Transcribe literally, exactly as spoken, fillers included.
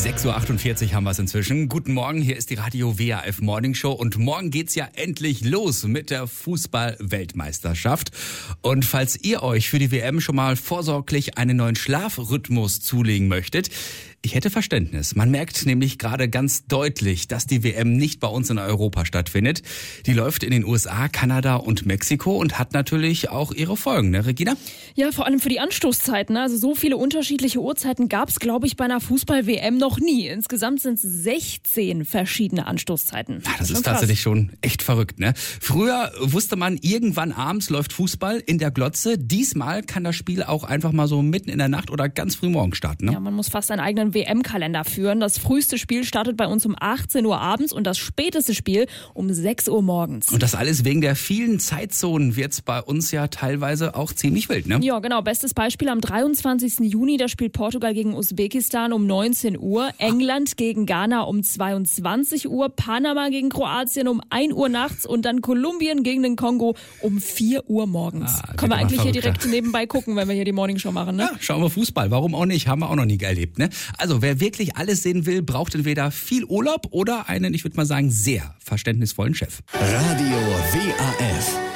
sechs Uhr achtundvierzig haben wir es inzwischen. Guten Morgen, hier ist die Radio W A F Morning Show und morgen geht's ja endlich los mit der Fußball-Weltmeisterschaft. Und falls ihr euch für die W M schon mal vorsorglich einen neuen Schlafrhythmus zulegen möchtet, ich hätte Verständnis. Man merkt nämlich gerade ganz deutlich, dass die W M nicht bei uns in Europa stattfindet. Die läuft in den U S A, Kanada und Mexiko und hat natürlich auch ihre Folgen, ne, Regina? Ja, vor allem für die Anstoßzeiten. Also so viele unterschiedliche Uhrzeiten gab es, glaube ich, bei einer Fußball-W M noch nie. Insgesamt sind es sechzehn verschiedene Anstoßzeiten. Ja, das, das ist tatsächlich schon echt verrückt, ne? Früher wusste man, irgendwann abends läuft Fußball in der Glotze. Diesmal kann das Spiel auch einfach mal so mitten in der Nacht oder ganz früh morgens starten, ne? Ja, man muss fast einen eigenen W M-Kalender führen. Das früheste Spiel startet bei uns um achtzehn Uhr abends und das späteste Spiel um sechs Uhr morgens. Und das alles wegen der vielen Zeitzonen wird's bei uns ja teilweise auch ziemlich wild, ne? Ja, genau. Bestes Beispiel am dreiundzwanzigsten Juni, da spielt Portugal gegen Usbekistan um neunzehn Uhr, England gegen Ghana um zweiundzwanzig Uhr, Panama gegen Kroatien um ein Uhr nachts und dann Kolumbien gegen den Kongo um vier Uhr morgens. Ah, Können wir eigentlich hier verrückter. direkt nebenbei gucken, wenn wir hier die Morningshow machen, ne? Ja, schauen wir Fußball. Warum auch nicht? Haben wir auch noch nie erlebt, ne? Also wer wirklich alles sehen will, braucht entweder viel Urlaub oder einen, ich würde mal sagen, sehr verständnisvollen Chef. Radio W A F